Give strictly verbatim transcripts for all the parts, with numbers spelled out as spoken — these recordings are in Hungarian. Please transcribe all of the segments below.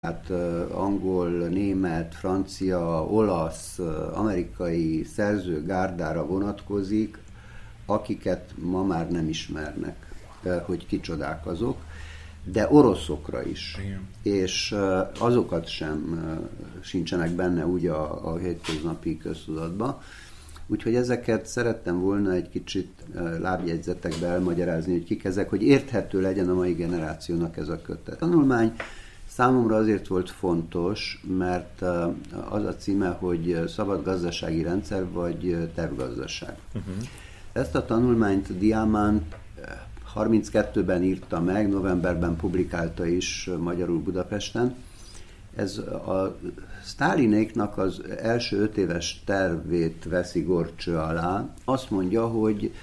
Hát angol, német, francia, olasz, amerikai szerzőgárdára vonatkozik, akiket ma már nem ismernek, hogy kicsodák azok, de oroszokra is. Igen. És azokat sem sincsenek benne úgy a, a hétköznapi köztudatban. Úgyhogy ezeket szerettem volna egy kicsit lábjegyzetekbe elmagyarázni, hogy kik ezek, hogy érthető legyen a mai generációnak ez a kötet. A tanulmány számomra azért volt fontos, mert az a címe, hogy szabad gazdasági rendszer vagy tervgazdaság. Uh-huh. Ezt a tanulmányt Diamant harminckettőben írta meg, novemberben publikálta is magyarul Budapesten. Ez a Sztálinéknak az első öt éves tervét veszi górcső alá. Azt mondja, hogy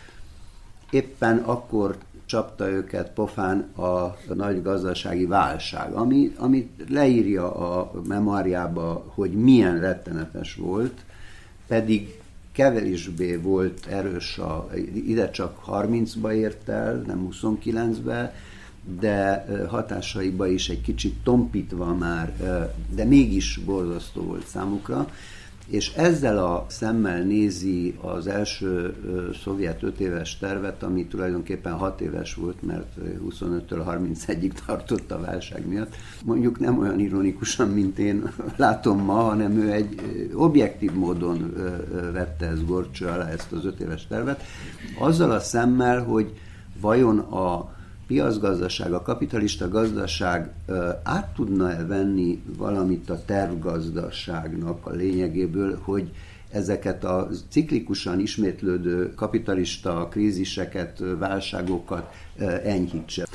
éppen akkor csapta őket pofán a nagy gazdasági válság, ami, ami leírja a memoárjába, hogy milyen rettenetes volt, pedig kevésbé volt erős, a, ide csak harmincba ért el, nem huszonkilencbe, de hatásaiba is egy kicsit tompítva már, de mégis borzasztó volt számukra, és ezzel a szemmel nézi az első szovjet öt éves tervet, ami tulajdonképpen hat éves volt, mert huszonöttől harmincegyig tartott a válság miatt. Mondjuk nem olyan ironikusan, mint én látom ma, hanem ő egy objektív módon vette ezt górcső alá, ezt az öt éves tervet, azzal a szemmel, hogy vajon a piacgazdaság, a kapitalista gazdaság át tudna-e venni valamit a tervgazdaságnak a lényegéből, hogy ezeket a ciklikusan ismétlődő kapitalista kríziseket, válságokat enyhítse.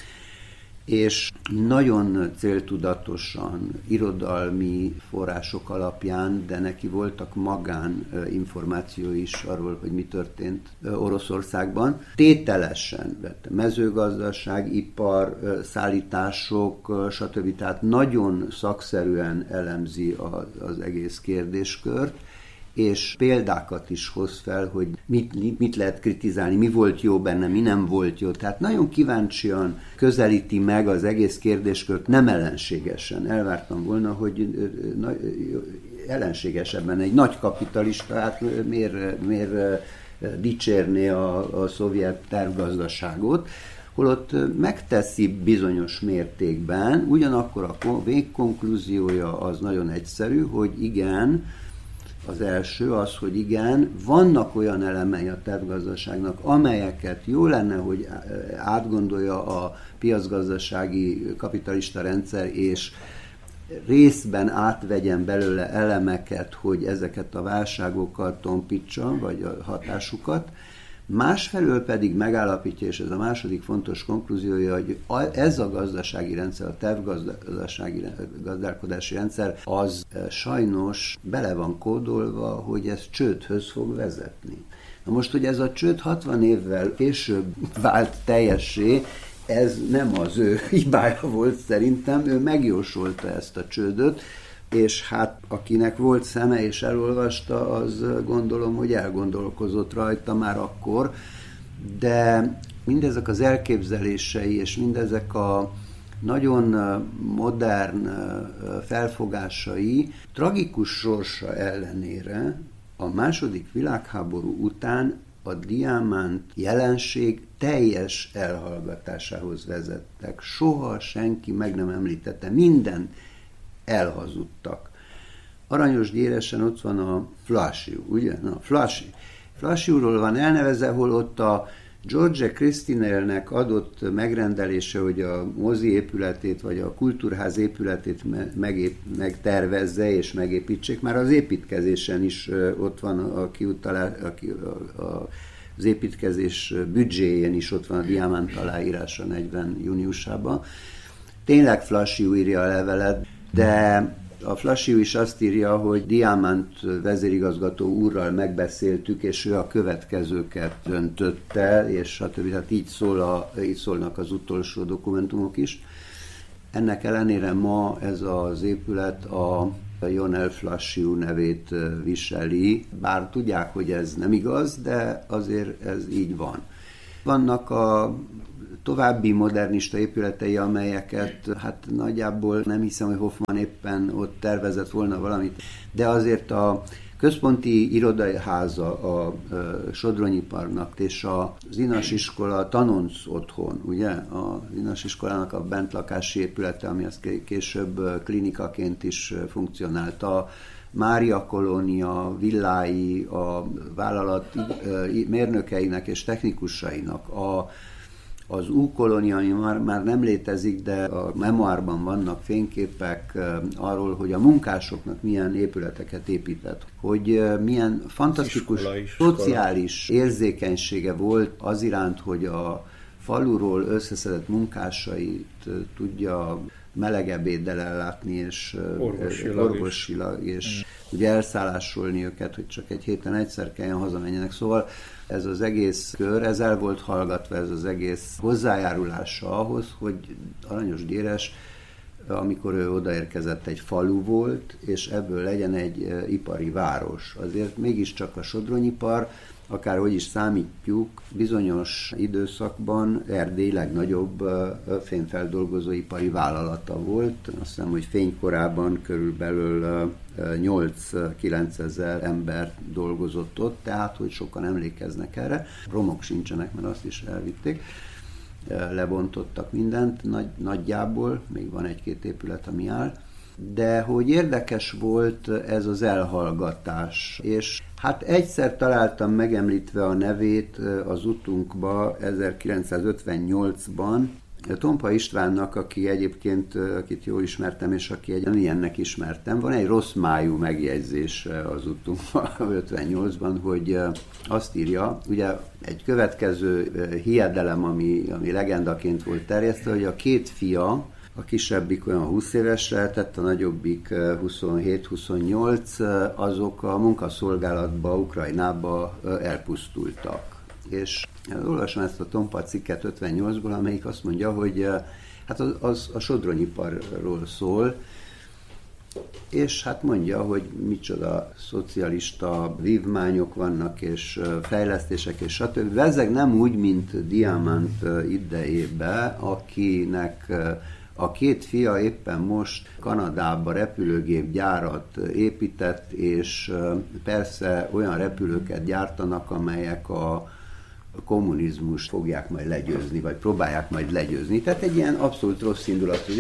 És nagyon céltudatosan, irodalmi források alapján, de neki voltak magán információi is arról, hogy mi történt Oroszországban. Tételesen vette mezőgazdaság, ipar, szállítások, stb. Tehát nagyon szakszerűen elemzi az egész kérdéskört, és példákat is hoz fel, hogy mit, mit lehet kritizálni, mi volt jó benne, mi nem volt jó. Tehát nagyon kíváncsian közelíti meg az egész kérdéskört, nem ellenségesen. Elvártam volna, hogy na, ellenségesebben egy nagy kapitalista, hát miért, miért dicsérné a, a szovjet tervgazdaságot, holott megteszi bizonyos mértékben, ugyanakkor a végkonklúziója az nagyon egyszerű, hogy igen, az első az, hogy igen, vannak olyan elemei a tervgazdaságnak, amelyeket jó lenne, hogy átgondolja a piacgazdasági kapitalista rendszer, és részben átvegyen belőle elemeket, hogy ezeket a válságokat tompítsa, vagy a hatásukat. Másfelől pedig megállapítja, és ez a második fontos konklúziója, hogy ez a gazdasági rendszer, a tervgazdasági gazdálkodási rendszer, az sajnos bele van kódolva, hogy ez csődhöz fog vezetni. Na most, hogy ez a csőd hatvan évvel később vált teljessé, ez nem az ő hibája volt szerintem, ő megjósolta ezt a csődöt, és hát akinek volt szeme és elolvasta, az gondolom, hogy elgondolkozott rajta már akkor, de mindezek az elképzelései és mindezek a nagyon modern felfogásai tragikus sorsa ellenére a második világháború után a Diamant jelenség teljes elhallgatásához vezettek. Soha senki meg nem említette, minden elhazudtak. Aranyos Gyéresen ott van a Flassiu, ugye? Na, Flassi. Flassiuról van elnevezve, hol ott a George Christinelnek adott megrendelése, hogy a mozi épületét, vagy a kultúrház épületét megép, megtervezze és megépítsék. Már az építkezésen is ott van a kiutalás, a, a, az építkezés büdzséjén is ott van a Diamant aláírása negyven júniusában. Tényleg Flassiu írja a levelet, de a Flassiu is azt írja, hogy Diamant vezérigazgató úrral megbeszéltük, és ő a következőket döntötte, és stb. Tehát így, szól a, így szólnak az utolsó dokumentumok is. Ennek ellenére ma ez az épület a Lionel Flassiu nevét viseli, bár tudják, hogy ez nem igaz, de azért ez így van. Vannak a további modernista épületei, amelyeket hát nagyjából nem hiszem, hogy Hoffmann éppen ott tervezett volna valamit, de azért a központi irodaháza a Sodronyi Parknak és az Inas iskola tanonc otthon, ugye? Az Inas iskolának a bentlakási épülete, ami az később klinikaként is funkcionált. A Mária kolónia villái, a vállalat mérnökeinek és technikusainak, a az U-kolónia, ami már, már nem létezik, de a memoárban vannak fényképek arról, hogy a munkásoknak milyen épületeket épített, hogy milyen fantasztikus iskola, iskola. szociális érzékenysége volt az iránt, hogy a faluról összeszedett munkásait tudja meleg ebéddel ellátni, és orvosilag, orvosilag és mm. ugye elszállásolni őket, hogy csak egy héten egyszer kelljen hazamenjenek. Szóval ez az egész kör, ez el volt hallgatva, ez az egész hozzájárulása ahhoz, hogy Aranyos Déres, amikor ő odaérkezett, egy falu volt, és ebből legyen egy ipari város. Azért mégiscsak a Sodronyipar, akárhogy is számítjuk, bizonyos időszakban Erdély legnagyobb fényfeldolgozóipari vállalata volt. Azt hiszem, hogy fénykorában körülbelül nyolc-kilenc ezer ember dolgozott ott, tehát hogy sokan emlékeznek erre. Romok sincsenek, mert azt is elvitték. Lebontottak mindent nagy, nagyjából, még van egy-két épület, ami áll. De hogy érdekes volt ez az elhallgatás, és hát egyszer találtam megemlítve a nevét az utunkba ezerkilencszázötvennyolcban, Tompa Istvánnak, aki egyébként, akit jól ismertem, és aki egy ilyennek ismertem, van egy rossz májú megjegyzés az utunkban ötvennyolcban, hogy azt írja, ugye egy következő hiedelem, ami, ami legendaként volt terjesztve, hogy a két fia, a kisebbik olyan húsz évesre lehetett, a nagyobbik huszonhét-huszonnyolc, azok a munkaszolgálatba, Ukrajnába elpusztultak. És olvasom ezt a Tompa cikket ötvennyolcból, amelyik azt mondja, hogy hát az, az a Sodronyiparról szól, és hát mondja, hogy micsoda szocialista vívmányok vannak, és fejlesztések, és stb. Ezek nem úgy, mint Diamant idejében, akinek a két fia éppen most Kanadába repülőgépgyárat épített, és persze olyan repülőket gyártanak, amelyek a kommunizmust fogják majd legyőzni, vagy próbálják majd legyőzni. Tehát egy ilyen abszolút rossz indulatú.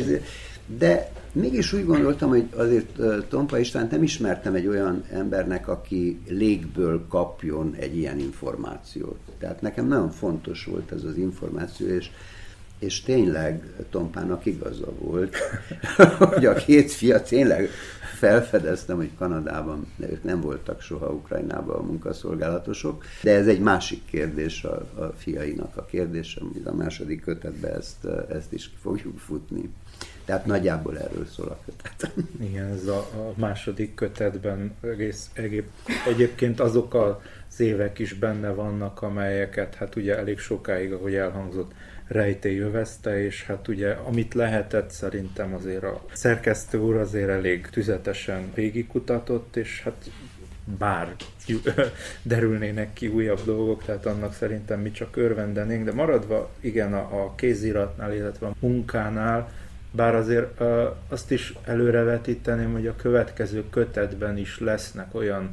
De mégis úgy gondoltam, hogy azért Tompa Istvánt nem ismertem egy olyan embernek, aki légből kapjon egy ilyen információt. Tehát nekem nagyon fontos volt ez az információ, és És tényleg Tompának igaza volt, hogy a két fia tényleg felfedeztem, hogy Kanadában, de ők nem voltak soha Ukrajnában a munkaszolgálatosok, de ez egy másik kérdés a, a fiainak a kérdése, amit a második kötetben ezt, ezt is ki fogjuk futni. Tehát nagyjából erről szól a kötet. Igen, ez a, a második kötetben egész, egész, egyébként azok az évek is benne vannak, amelyeket hát ugye elég sokáig, ahogy elhangzott, rejtély övezte, és hát ugye amit lehetett, szerintem azért a szerkesztő úr azért elég tüzetesen végigkutatott, és hát bár derülnének ki újabb dolgok, tehát annak szerintem mi csak örvendenénk, de maradva igen a, a kéziratnál, illetve a munkánál, bár azért uh, azt is előrevetíteném, hogy a következő kötetben is lesznek olyan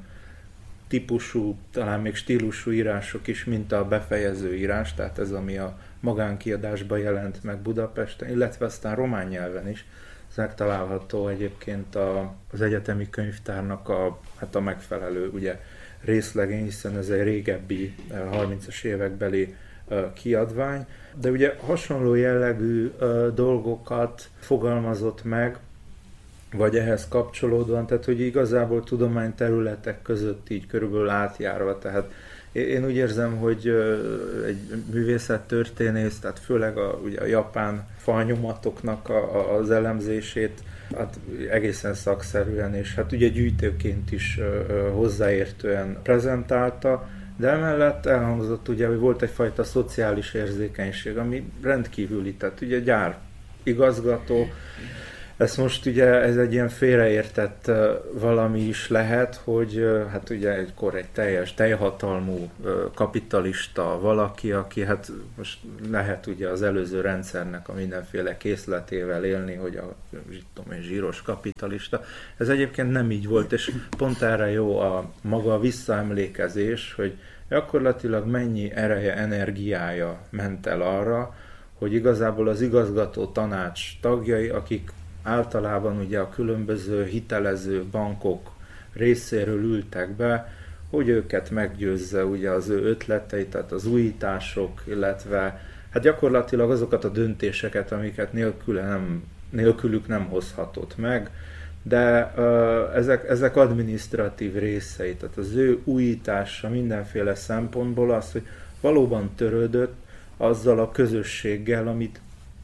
típusú, talán még stílusú írások is, mint a befejező írás, tehát ez, ami a magánkiadásban jelent meg Budapesten, illetve aztán román nyelven is. Ez megtalálható egyébként a, az egyetemi könyvtárnak a, hát a megfelelő ugye, részlegén, hiszen ez egy régebbi, harmincas évekbeli uh, kiadvány. De ugye hasonló jellegű uh, dolgokat fogalmazott meg, vagy ehhez kapcsolódóan, tehát hogy igazából tudományterületek között így körülbelül átjárva, tehát én úgy érzem, hogy egy művészettörténész, tehát főleg a, ugye a japán falnyomatoknak a, a, az elemzését hát egészen szakszerűen, és hát ugye gyűjtőként is hozzáértően prezentálta, de emellett elhangzott ugye, hogy volt egyfajta szociális érzékenység, ami rendkívüli, tehát ugye gyár igazgató, Ez most ugye ez egy ilyen félreértett valami is lehet, hogy hát ugye egykor egy teljes teljhatalmú kapitalista valaki, aki hát most lehet ugye az előző rendszernek a mindenféle készletével élni, hogy a tudom én, zsíros kapitalista. Ez egyébként nem így volt, és pont erre jó a maga a visszaemlékezés, hogy gyakorlatilag mennyi ereje, energiája ment el arra, hogy igazából az igazgató tanács tagjai, akik általában ugye a különböző hitelező bankok részéről ültek be, hogy őket meggyőzze ugye az ő ötletei, tehát az újítások, illetve hát gyakorlatilag azokat a döntéseket, amiket nélkül nem, nélkülük nem hozhatott meg, de uh, ezek, ezek adminisztratív részei, tehát az ő újítása mindenféle szempontból az, hogy valóban törődött azzal a közösséggel, amit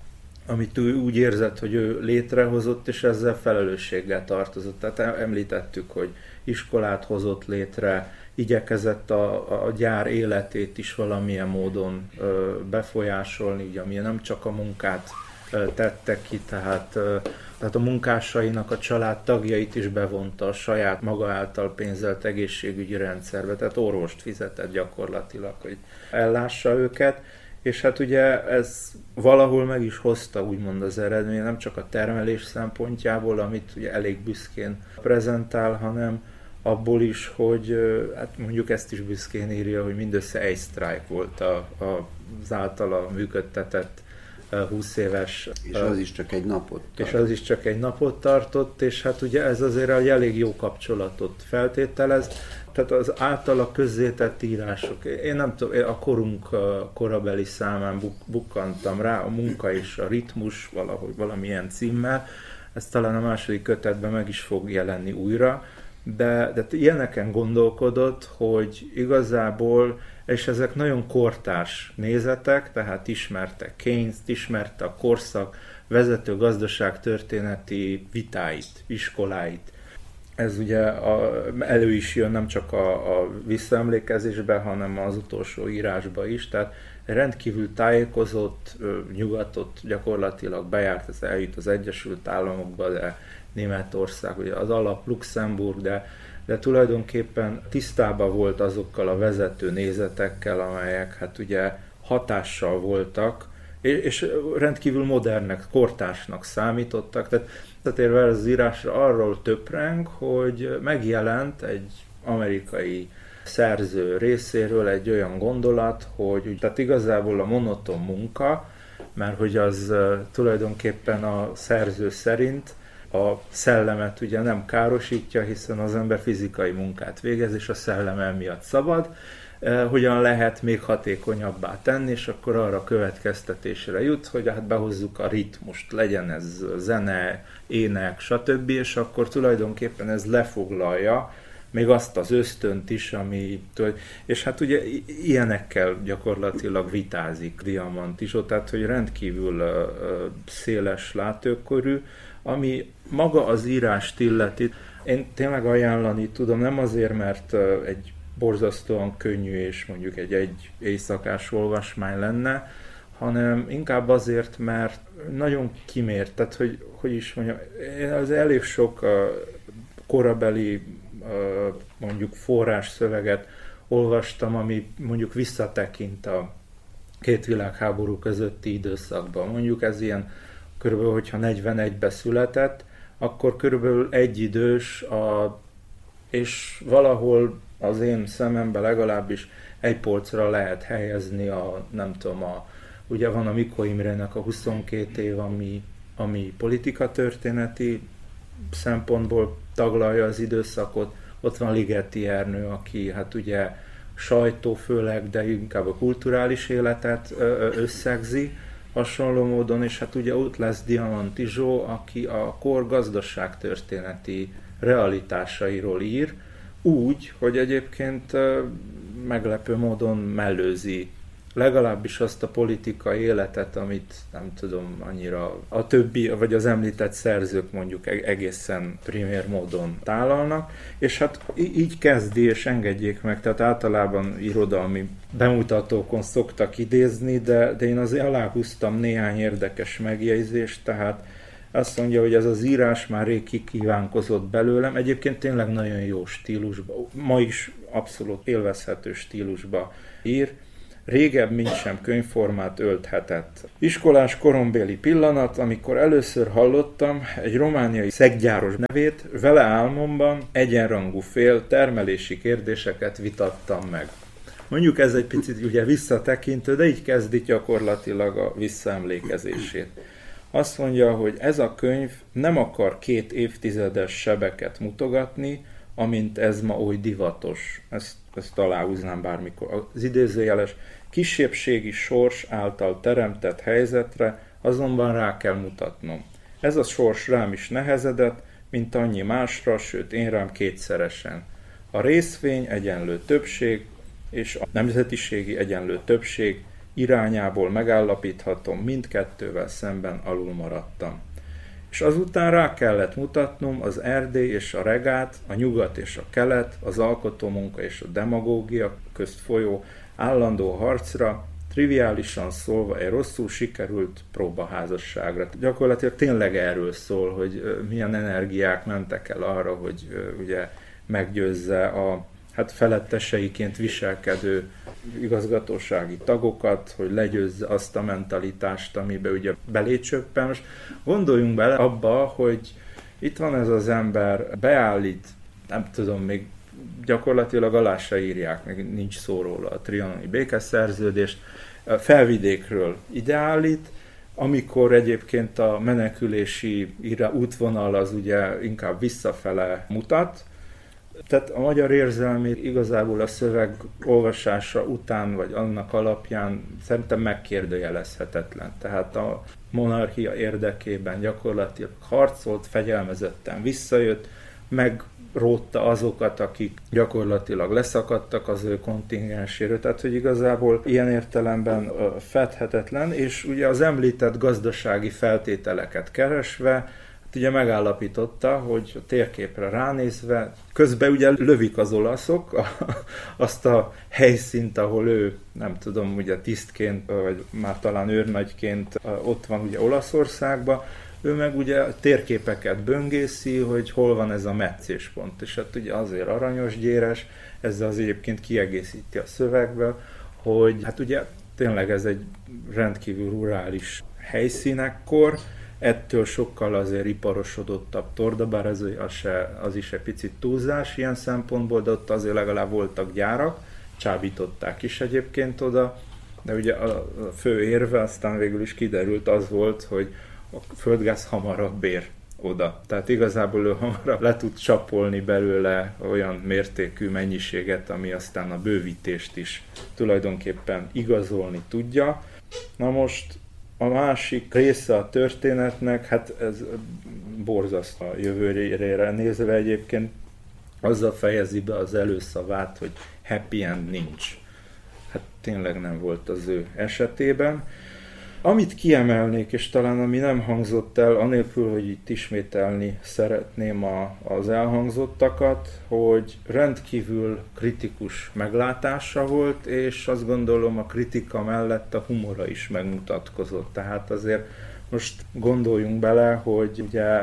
amit ő úgy érzett, hogy ő létrehozott, és ezzel felelősséggel tartozott. Tehát említettük, hogy iskolát hozott létre, igyekezett a, a gyár életét is valamilyen módon ö, befolyásolni, ugye, ami nem csak a munkát ö, tette ki, tehát, ö, tehát a munkásainak a családtagjait is bevonta a saját maga által pénzelt egészségügyi rendszerbe, tehát orvost fizetett gyakorlatilag, hogy ellássa őket. És hát ugye ez valahol meg is hozta úgymond az eredmény, nem csak a termelés szempontjából, amit ugye elég büszkén prezentál, hanem abból is, hogy hát mondjuk ezt is büszkén írja, hogy mindössze egy sztrájk volt a, a, az általa működtetett húsz éves... És az is csak egy napot tartott. És az is csak egy napot tartott, és hát ugye ez azért egy elég jó kapcsolatot feltételez. Tehát az általa közzétett írások, én nem tudom, a korunk korabeli számán buk- bukkantam rá, a munka és a ritmus valahogy valamilyen címmel, ez talán a második kötetben meg is fog jelenni újra, de, de ilyeneken gondolkodott, hogy igazából, és ezek nagyon kortárs nézetek, tehát ismerte Keynes-t, ismerte a korszak vezető gazdaságtörténeti vitáit, iskoláit. Ez ugye a, elő is jön nem csak a, a visszaemlékezésben, hanem az utolsó írásban is, tehát rendkívül tájékozott, nyugatot gyakorlatilag bejárt, ez eljut az Egyesült Államokba, de Németország, ugye az alap Luxemburg, de, de tulajdonképpen tisztában volt azokkal a vezető nézetekkel, amelyek hát ugye hatással voltak, és rendkívül modernek, kortársnak számítottak. Tehát visszatérve az írásra arról töpreng, hogy megjelent egy amerikai szerző részéről egy olyan gondolat, hogy tehát igazából a monoton munka, mert hogy az tulajdonképpen a szerző szerint a szellemet ugye nem károsítja, hiszen az ember fizikai munkát végez, és a szellem emiatt szabad, hogyan lehet még hatékonyabbá tenni, és akkor arra a következtetésre jut, hogy hát behozzuk a ritmust, legyen ez zene, ének, stb., és akkor tulajdonképpen ez lefoglalja még azt az ösztönt is, ami... És hát ugye ilyenekkel gyakorlatilag vitázik Diamant is, tehát hogy rendkívül széles látókörű, ami maga az írást illeti. Én tényleg ajánlani tudom, nem azért, mert egy borzasztóan könnyű és mondjuk egy egy éjszakás olvasmány lenne, hanem inkább azért, mert nagyon kimért, tehát hogy, hogy is mondjam, én az elég sok uh, korabeli uh, mondjuk forrás szöveget olvastam, ami mondjuk visszatekint a két világháború közötti időszakban. Mondjuk ez ilyen körülbelül, hogyha negyvenegyben született, akkor körülbelül egyidős, a, és valahol az én szememben legalábbis egy polcra lehet helyezni a, nem tudom, a, ugye van a Mikó Imrének a huszonkét év, ami, ami politikatörténeti szempontból taglalja az időszakot, ott van Ligeti Ernő, aki hát ugye sajtó főleg, de inkább a kulturális életet összegzi hasonló módon, és hát ugye ott lesz Diamant Izsó, aki a kor gazdaságtörténeti realitásairól ír, úgy, hogy egyébként meglepő módon mellőzi legalábbis azt a politikai életet, amit nem tudom, annyira a többi, vagy az említett szerzők mondjuk egészen primér módon tálalnak, és hát így kezdi, és engedjék meg, tehát általában irodalmi bemutatókon szoktak idézni, de, de én azért aláhúztam néhány érdekes megjegyzést, tehát azt mondja, hogy ez az írás már rég kikívánkozott belőlem. Egyébként tényleg nagyon jó stílusban, ma is abszolút élvezhető stílusba ír. Régebb, mint sem könyvformát ölthetett. Iskolás korombéli pillanat, amikor először hallottam egy romániai szeggyáros nevét, vele álmomban egyenrangú fél termelési kérdéseket vitattam meg. Mondjuk ez egy picit ugye visszatekintő, de így kezdi gyakorlatilag a visszaemlékezését. Azt mondja, hogy ez a könyv nem akar két évtizedes sebeket mutogatni, amint ez ma oly divatos. Ezt, ezt aláhúznám bármikor. Az idézőjeles kisebbségi sors által teremtett helyzetre azonban rá kell mutatnom. Ez a sors rám is nehezedett, mint annyi másra, sőt én rám kétszeresen. A részvény egyenlő többség, és a nemzetiségi egyenlő többség irányából megállapíthatom, mindkettővel szemben alul maradtam. És azután rá kellett mutatnom az Erdély és a Regát, a nyugat és a kelet, az alkotómunka és a demagógia közt folyó állandó harcra, triviálisan szólva egy rosszul sikerült próbaházasságra. Gyakorlatilag tényleg erről szól, hogy milyen energiák mentek el arra, hogy ugye meggyőzze a hát feletteseiként viselkedő igazgatósági tagokat, hogy legyőzze azt a mentalitást, amiben ugye belécsöppen. Most gondoljunk bele abba, hogy itt van ez az ember, beállít, nem tudom, még gyakorlatilag alá se írják, még nincs szó róla a trianoni békeszerződést, Felvidékről ideállít, amikor egyébként a menekülési útvonal az ugye inkább visszafele mutat. Tehát a magyar érzelmi igazából a szöveg olvasása után, vagy annak alapján szerintem megkérdőjelezhetetlen. Tehát a monarchia érdekében gyakorlatilag harcolt, fegyelmezetten visszajött, megrótta azokat, akik gyakorlatilag leszakadtak az ő kontingenséről. Tehát, hogy igazából ilyen értelemben fedhetetlen, és ugye az említett gazdasági feltételeket keresve, ugye megállapította, hogy a térképre ránézve, közben ugye lövik az olaszok azt a helyszínt, ahol ő, nem tudom, ugye tisztként, vagy már talán őrnagyként ott van ugye Olaszországban, ő meg ugye térképeket böngészi, hogy hol van ez a meccéspont, és hát ugye azért aranyosgyéres, ezzel az egyébként kiegészíti a szövegbe, hogy hát ugye tényleg ez egy rendkívül rurális helyszínekkor, ettől sokkal azért iparosodottabb Torda, bár ez az, se, az is egy picit túlzás ilyen szempontból, de ott azért legalább voltak gyárak, csábították is egyébként oda, de ugye a fő érve aztán végül is kiderült az volt, hogy a földgáz hamarabb ér oda. Tehát igazából ő hamarabb le tud csapolni belőle olyan mértékű mennyiséget, ami aztán a bővítést is tulajdonképpen igazolni tudja. Na most a másik része a történetnek, hát ez borzasztó a jövőjére nézve egyébként, azzal fejezi be az előszavát, hogy happy end nincs. Hát tényleg nem volt az ő esetében. Amit kiemelnék, és talán ami nem hangzott el, anélkül, hogy itt ismételni szeretném a, az elhangzottakat, hogy rendkívül kritikus meglátása volt, és azt gondolom a kritika mellett a humora is megmutatkozott. Tehát azért most gondoljunk bele, hogy ugye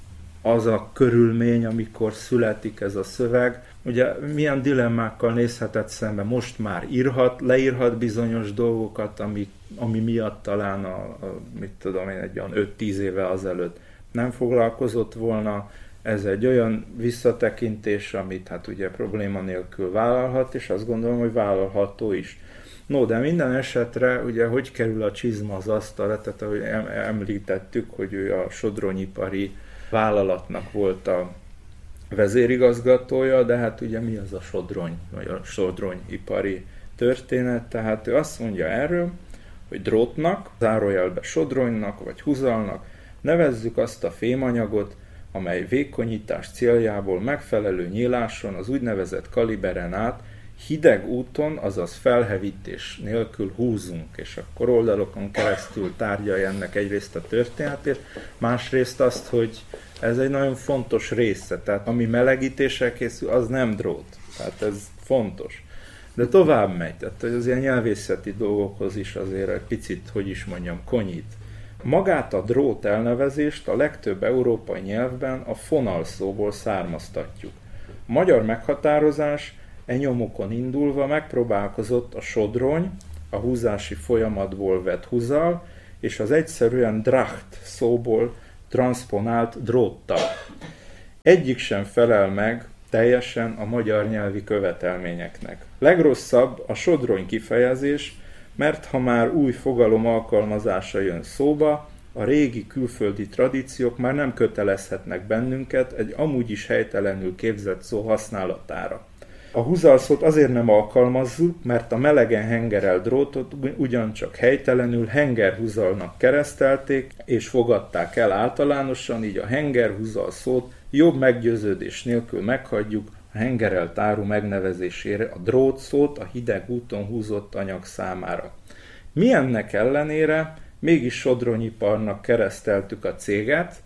az a körülmény, amikor születik ez a szöveg, ugye milyen dilemmákkal nézhetett szembe, most már írhat, leírhat bizonyos dolgokat, ami, ami miatt talán a, a mit tudom én, egy olyan öt-tíz éve azelőtt nem foglalkozott volna. Ez egy olyan visszatekintés, amit hát ugye probléma nélkül vállalhat, és azt gondolom, hogy vállalható is. No, de minden esetre ugye hogy kerül a csizma az asztalra, tehát ahogy említettük, hogy ő a sodronyipari vállalatnak volt a vezérigazgatója, de hát ugye mi az a sodrony, vagy a sodronyipari történet, tehát ő azt mondja erről, hogy drótnak, zárójelbe sodronynak, vagy huzalnak nevezzük azt a fémanyagot, amely vékonyítás céljából megfelelő nyíláson az úgynevezett kaliberen át hideg úton, azaz felhevítés nélkül húzunk, és akkor oldalokon keresztül tárgyalja ennek egyrészt a történetét, másrészt azt, hogy ez egy nagyon fontos része, tehát ami melegítésre készül, az nem drót, tehát ez fontos. De tovább megy, tehát az ilyen nyelvészeti dolgokhoz is azért egy picit, hogy is mondjam, konyít. Magát a drót elnevezést a legtöbb európai nyelvben a fonal szóból származtatjuk. A magyar meghatározás e nyomokon indulva megpróbálkozott a sodrony, a húzási folyamatból vett húzal, és az egyszerűen dracht szóból transponált dróttal. Egyik sem felel meg teljesen a magyar nyelvi követelményeknek. Legrosszabb a sodrony kifejezés, mert ha már új fogalom alkalmazása jön szóba, a régi külföldi tradíciók már nem kötelezhetnek bennünket egy amúgy is helytelenül képzett szó használatára. A húzalszót azért nem alkalmazzuk, mert a melegen hengerelt drótot ugyancsak helytelenül hengerhúzalnak keresztelték, és fogadták el általánosan, így a hengerhúzal szót jobb meggyőződés nélkül meghagyjuk a hengerelt áru megnevezésére a drót szót a hideg úton húzott anyag számára. Mi ennek ellenére mégis sodronyiparnak kereszteltük a céget,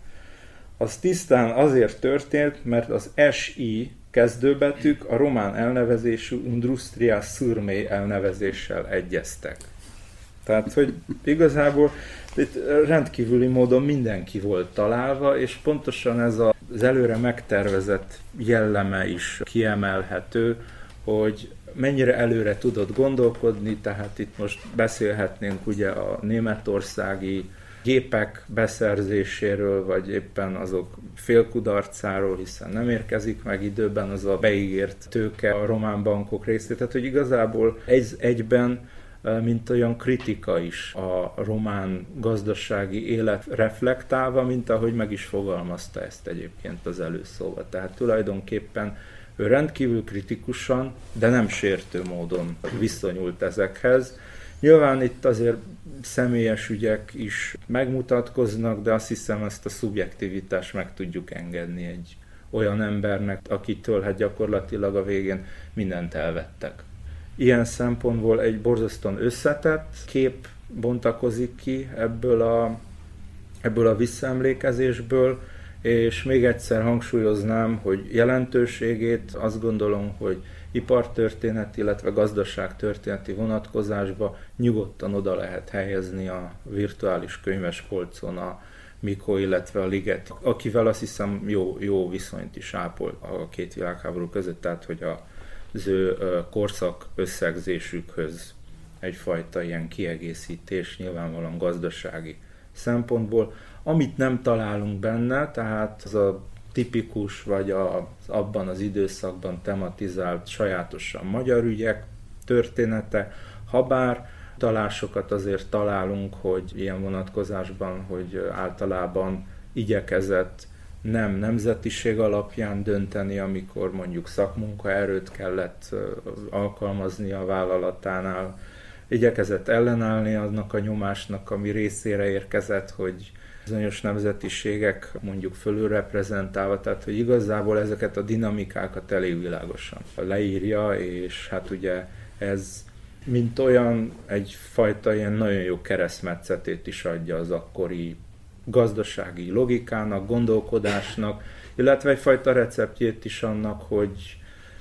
az tisztán azért történt, mert az es i kezdőbetűk a román elnevezésű Industria Szürmé elnevezéssel egyeztek. Tehát, hogy igazából itt rendkívüli módon mindenki volt találva, és pontosan ez az előre megtervezett jelleme is kiemelhető, hogy mennyire előre tudott gondolkodni, tehát itt most beszélhetnénk ugye a németországi gépek beszerzéséről, vagy éppen azok félkudarcáról, hiszen nem érkezik meg időben az a beígért tőke a román bankok részét. Tehát, hogy igazából egy, egyben, mint olyan kritika is a román gazdasági élet reflektálva, mint ahogy meg is fogalmazta ezt egyébként az előszóba. Tehát tulajdonképpen ő rendkívül kritikusan, de nem sértő módon viszonyult ezekhez. Nyilván itt azért személyes ügyek is megmutatkoznak, de azt hiszem, ezt a szubjektivitást meg tudjuk engedni egy olyan embernek, akitől hát gyakorlatilag a végén mindent elvettek. Ilyen szempontból egy borzasztóan összetett kép bontakozik ki ebből a, ebből a visszaemlékezésből, és még egyszer hangsúlyoznám, hogy jelentőségét azt gondolom, hogy ipartörténeti, illetve gazdaságtörténeti vonatkozásba nyugodtan oda lehet helyezni a virtuális könyvespolcon a Mikó, illetve a Liget, akivel azt hiszem jó, jó viszonyt is ápol a két világháború között, tehát hogy az ő korszak összegzésükhöz egyfajta ilyen kiegészítés, nyilvánvalóan gazdasági szempontból. Amit nem találunk benne, tehát az a tipikus, vagy a, abban az időszakban tematizált sajátosan magyar ügyek története, habár talásokat azért találunk, hogy ilyen vonatkozásban, hogy általában igyekezett nem nemzetiség alapján dönteni, amikor mondjuk szakmunkaerőt kellett alkalmazni a vállalatánál, igyekezett ellenállni annak a nyomásnak, ami részére érkezett, hogy bizonyos nemzetiségek mondjuk fölülreprezentálva, tehát hogy igazából ezeket a dinamikákat elég világosan leírja, és hát ugye ez mint olyan egyfajta ilyen nagyon jó keresztmetszetét is adja az akkori gazdasági logikának, gondolkodásnak, illetve egyfajta receptjét is annak, hogy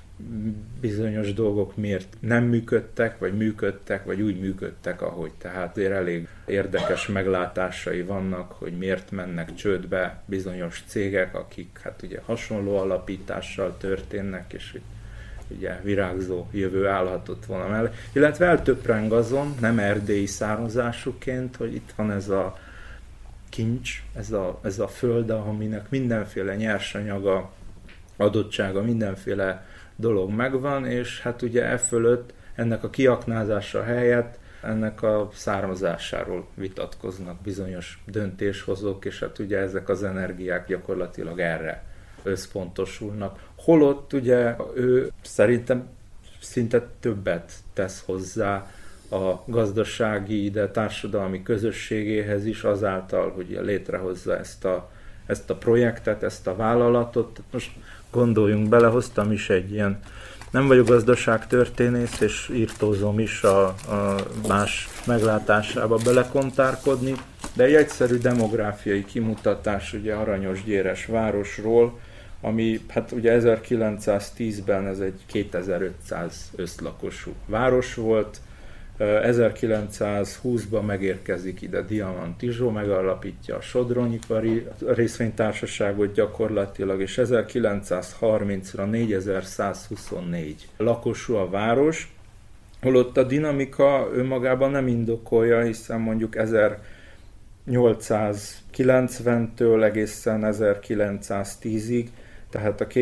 bizonyos dolgok miért nem működtek, vagy működtek, vagy úgy működtek, ahogy. Tehát azért elég érdekes meglátásai vannak, hogy miért mennek csődbe bizonyos cégek, akik hát ugye hasonló alapítással történnek, és ugye virágzó jövő állhatott volna mellé. Illetve eltöpreng azon, nem erdélyi származásúként, hogy itt van ez a kincs, ez a, ez a föld, aminek mindenféle nyersanyaga, adottsága, mindenféle dolog megvan, és hát ugye e fölött ennek a kiaknázása helyett ennek a származásáról vitatkoznak bizonyos döntéshozók, és hát ugye ezek az energiák gyakorlatilag erre összpontosulnak. Holott ugye ő szerintem szinte többet tesz hozzá a gazdasági, de társadalmi közösségéhez is azáltal, hogy létrehozza ezt a, ezt a projektet, ezt a vállalatot. Most gondoljunk bele, hoztam is egy ilyen, nem vagyok gazdaságtörténész, és írtózom is a, a más meglátásába belekontárkodni, de egy egyszerű demográfiai kimutatás ugye Aranyosgyéres városról, ami hát ugye ezerkilencszáztízben ez egy kétezer-ötszáz összlakosú város volt, ezerkilencszázhúszban megérkezik ide Diamant Izsó, megalapítja a Sodronyipari részvénytársaságot gyakorlatilag, és ezerkilencszázharmincra négyezer-százhuszonnégy lakosú a város, holott a dinamika önmagában nem indokolja, hiszen mondjuk ezernyolcszázkilencventől egészen ezerkilencszáztízig, tehát a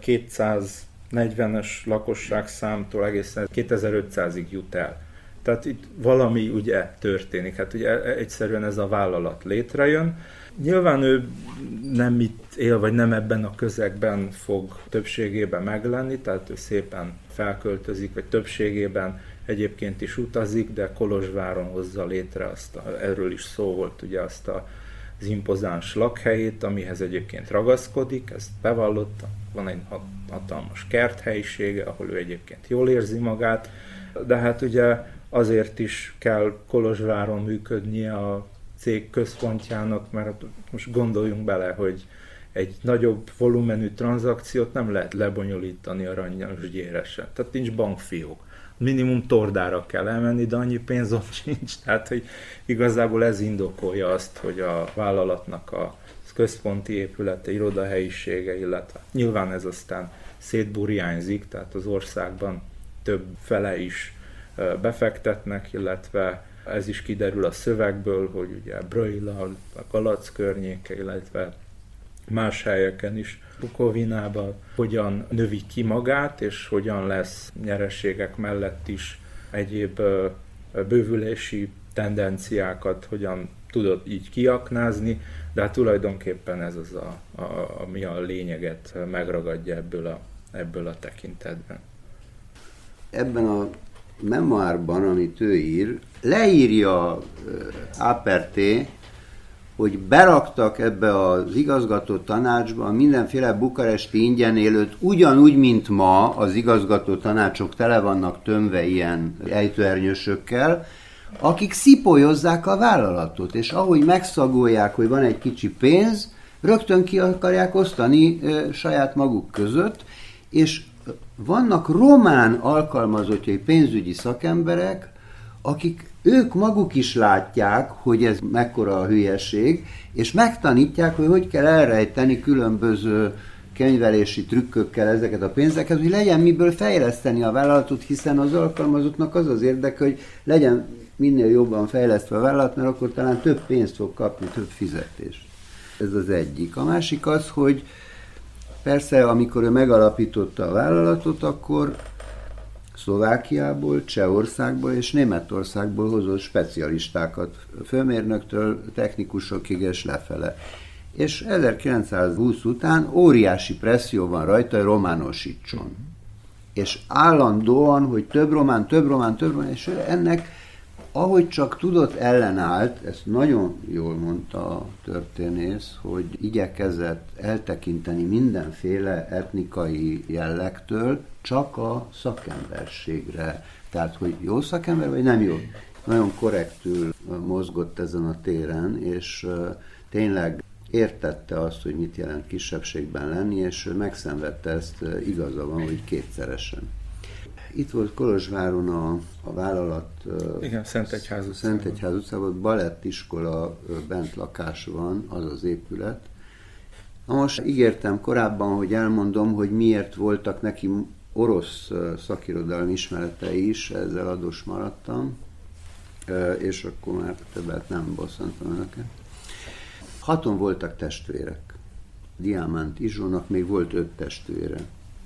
kétezer-kétszáznegyvenes lakosságszámtól egészen kétezer-ötszázig jut el. Tehát itt valami ugye történik, hát ugye egyszerűen ez a vállalat létrejön. Nyilván ő nem itt él, vagy nem ebben a közegben fog többségében meglenni, tehát ő szépen felköltözik, vagy többségében egyébként is utazik, de Kolozsváron hozza létre azt, a, erről is szó volt, ugye azt a, az impozáns lakhelyét, amihez egyébként ragaszkodik, ezt bevallotta, van egy hatalmas kerthelyisége, ahol ő egyébként jól érzi magát, de hát ugye azért is kell Kolozsváron működnie a cég központjának, mert most gondoljunk bele, hogy egy nagyobb volumenű tranzakciót nem lehet lebonyolítani Aranyosgyére se. Tehát nincs bankfiók. Minimum tordára kell elmenni, de annyi pénzom sincs. Tehát, hogy igazából ez indokolja azt, hogy a vállalatnak a központi épülete, irodahelyisége, illetve nyilván ez aztán szétburjánzik, tehát az országban több fele is befektetnek, illetve ez is kiderül a szövegből, hogy ugye Bröila, a Galac környéke, illetve más helyeken is, Bukovinában hogyan növi ki magát, és hogyan lesz nyereségek mellett is egyéb bővülési tendenciákat, hogyan tudod így kiaknázni, de hát tulajdonképpen ez az, a, a, ami a lényeget megragadja ebből a, ebből a tekintetben. Ebben a memoárban, amit ő ír, leírja á per té, hogy beraktak ebbe az igazgató tanácsba mindenféle bukaresti ingyen élőt, ugyanúgy, mint ma az igazgató tanácsok tele vannak tömve ilyen ejtőernyősökkel, akik szipolyozzák a vállalatot, és ahogy megszagolják, hogy van egy kicsi pénz, rögtön ki akarják osztani e, saját maguk között, és vannak román alkalmazottjai pénzügyi szakemberek, akik ők maguk is látják, hogy ez mekkora a hülyeség, és megtanítják, hogy hogy kell elrejteni különböző könyvelési trükkökkel ezeket a pénzeket, hogy legyen miből fejleszteni a vállalatot, hiszen az alkalmazottnak az az érdeke, hogy legyen minél jobban fejlesztve a vállalat, mert akkor talán több pénzt fog kapni, több fizetést. Ez az egyik. A másik az, hogy persze, amikor ő megalapította a vállalatot, akkor Szlovákiából, Csehországból és Németországból hozott specialistákat, főmérnöktől technikusokig és lefele. És ezerkilencszázhúsz után óriási presszió van rajta, hogy románosítson. És állandóan, hogy több román, több román, több román, és ennek, ahogy csak tudott, ellenállt, ezt nagyon jól mondta a történész, hogy igyekezett eltekinteni mindenféle etnikai jellegtől, csak a szakemberségre. Tehát, hogy jó szakember, vagy nem jó. Nagyon korrektül mozgott ezen a téren, és tényleg értette azt, hogy mit jelent kisebbségben lenni, és megszenvedte ezt, igaza van, hogy kétszeresen. Itt volt Kolozsváron a, a vállalat... Igen, Szentegyház utcában. Szentegyház utcában, balettiskola bent lakás van, az az épület. Na most ígértem korábban, hogy elmondom, hogy miért voltak neki orosz szakirodalmi ismeretei is, ezzel adós maradtam, és akkor már többet nem bosszantam önöket. Haton voltak testvérek. Diamant Izsónak még volt öt testvére.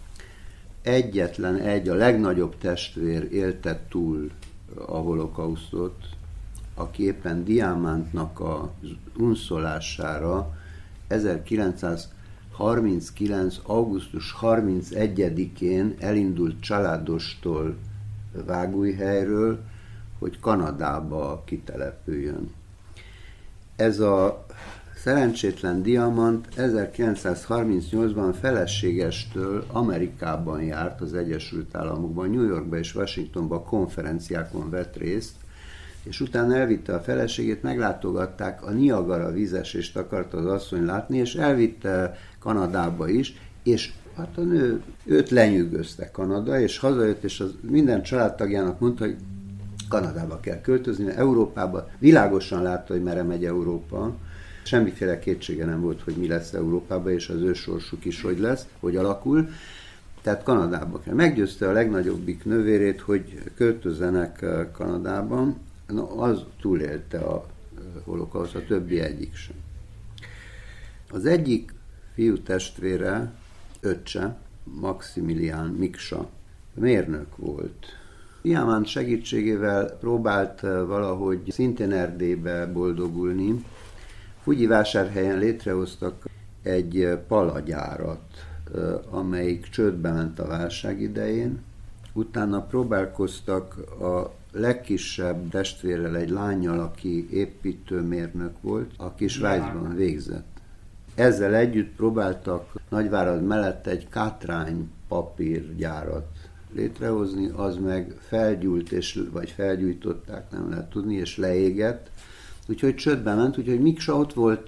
Egyetlen egy, a legnagyobb testvér élte túl a holokausztot, aki éppen Diamantnak az unszolására ezerkilencszázharminckilenc. augusztus harmincegyedikén elindult családostól Vágújhelyről, hogy Kanadába kitelepüljön. Ez a szerencsétlen Diamant ezerkilencszázharmincnyolcban feleségestől Amerikában járt, az Egyesült Államokban, New Yorkba és Washingtonba konferenciákon vett részt, és utána elvitte a feleségét, meglátogatták, a Niagara vízesést akarta az asszony látni, és elvitte Kanadába is, és hát a nő, őt lenyűgözte Kanada, és hazajött, és az minden családtagjának mondta, hogy Kanadába kell költözni, mert Európába világosan látta, hogy merre megy Európa. Semmiféle kétsége nem volt, hogy mi lesz Európában, és az ő sorsuk is hogy lesz, hogy alakul. Tehát Kanadába kell. Meggyőzte a legnagyobbik nővérét, hogy költözzenek Kanadában. No, az túlélte a holokauszt, a többi egyik sem. Az egyik fiú testvére, öccse, Maximilián Miksa, mérnök volt. Diamant segítségével próbált valahogy szintén Erdélybe boldogulni. Fugyivásárhelyen létrehoztak egy palagyárat, amelyik csődbe ment a válság idején. Utána próbálkoztak a legkisebb testvérrel, egy lánnyal, aki építőmérnök volt, aki Svájcban végzett. Ezzel együtt próbáltak Nagyvárad mellett egy kátrány papírgyárat létrehozni, az meg felgyújt, és, vagy felgyújtották, nem lehet tudni, és leégett. Úgyhogy csődbe ment, úgyhogy Miksa ott volt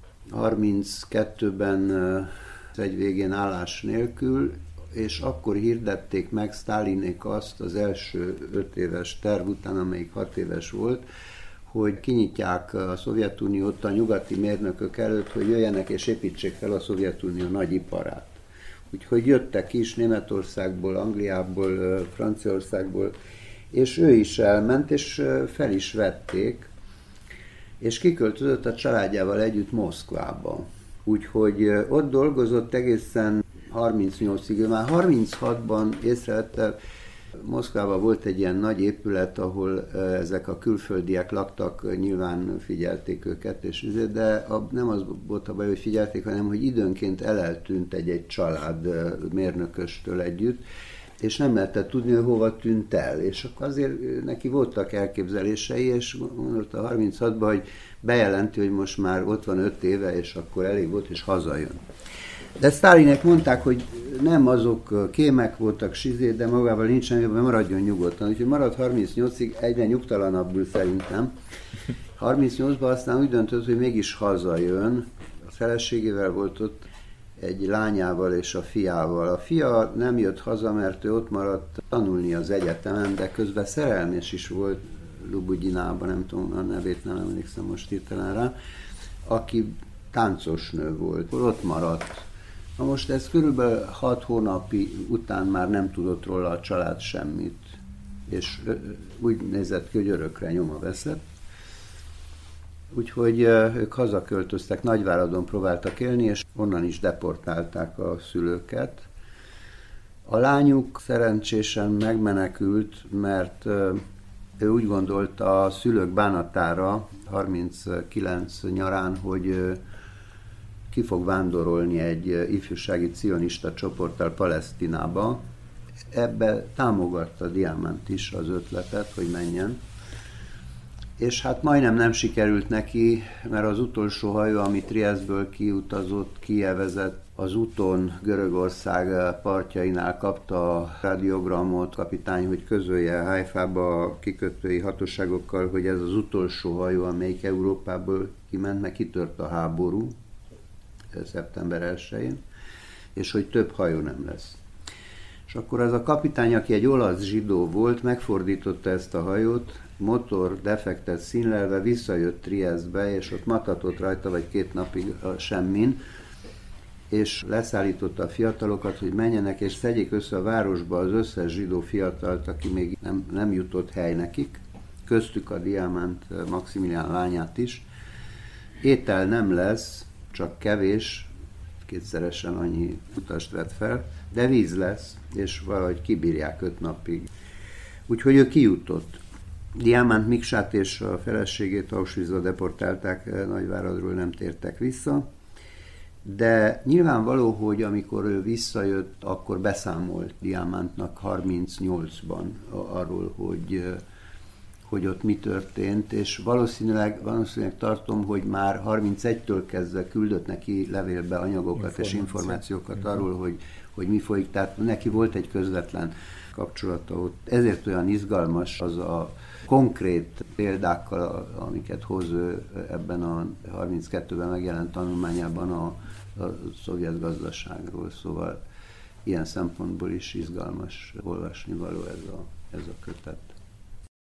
harminckettőben egy végén állás nélkül, és akkor hirdették meg Sztálinék azt az első öt éves terv után, amelyik hat éves volt, hogy kinyitják a Szovjetuniót a nyugati mérnökök előtt, hogy jöjjenek és építsék fel a Szovjetunió nagy iparát. Úgyhogy jöttek is Németországból, Angliából, Franciaországból, és ő is elment, és fel is vették, és kiköltözött a családjával együtt Moszkvába. Úgyhogy ott dolgozott egészen harmincnyolcig, ő már harminchatban észrevette, Moszkvában volt egy ilyen nagy épület, ahol ezek a külföldiek laktak, nyilván figyelték őket, és, de nem az volt a baj, hogy figyelték, hanem hogy időnként eleltűnt egy-egy család mérnököstől együtt, és nem lehetett tudni, hogy hova tűnt el. És akkor azért neki voltak elképzelései, és gondolta harminchatban, hogy bejelenti, hogy most már ott van öt éve, és akkor elég volt, és hazajön. De Sztálinek mondták, hogy nem azok kémek voltak, sizé, de magával nincs semmi, maradjon nyugodtan. Úgyhogy marad harmincnyolcig, egyre nyugtalanabbul szerintem. harmincnyolcban aztán úgy döntött, hogy mégis hazajön. A feleségével volt ott, egy lányával és a fiával. A fia nem jött haza, mert ő ott maradt tanulni az egyetemen, de közben szerelmes is volt Lubugyinában, nem tudom, a nevét nem emlékszem most hirtelen rá, aki táncosnő volt, ott maradt. Na most ez körülbelül hat hónapi után már nem tudott róla a család semmit, és úgy nézett ki, hogy örökre nyoma veszett. Úgyhogy ők hazaköltöztek, Nagyváradon próbáltak élni, és onnan is deportálták a szülőket. A lányuk szerencsésen megmenekült, mert ő úgy gondolta a szülők bánatára harminckilenc nyarán, hogy ki fog vándorolni egy ifjúsági cionista csoporttal Palesztinába. Ebbe támogatta Diamant is az ötletet, hogy menjen. És hát majdnem nem sikerült neki, mert az utolsó hajó, ami Triesztből kiutazott, Kijevezett, az úton Görögország partjainál kapta a radiogramot kapitány, hogy közölje Haifába a kikötői hatóságokkal, hogy ez az utolsó hajó, amelyik Európából kiment, meg kitört a háború szeptember elsején, és hogy több hajó nem lesz. És akkor az a kapitány, aki egy olasz zsidó volt, megfordította ezt a hajót, motor defektet színlelve visszajött Triesztbe, és ott matatott rajta, vagy két napig semmin, és leszállította a fiatalokat, hogy menjenek, és szedjék össze a városba az összes zsidó fiatalt, aki még nem, nem jutott hely nekik, köztük a Diamant Maximilián lányát is. Étel nem lesz, csak kevés, kétszeresen annyi utast vett fel, de víz lesz, és valahogy kibírják öt napig. Úgyhogy ő kijutott. Diamant Miksát és a feleségét Auschwitzba deportálták, Nagyváradról nem tértek vissza, de nyilvánvaló, hogy amikor ő visszajött, akkor beszámolt Diamantnak harmincnyolcban arról, hogy, hogy ott mi történt, és valószínűleg, valószínűleg tartom, hogy már harmincegytől kezdve küldött neki levélbe anyagokat Információ. és információkat uh-huh. arról, hogy, hogy mi folyik, tehát neki volt egy közvetlen kapcsolata ott. Ezért olyan izgalmas az a konkrét példákkal, amiket hoz ő ebben a harminckettőben megjelent tanulmányában a, a szovjet gazdaságról, szóval ilyen szempontból is izgalmas olvasni való ez a, ez a kötet.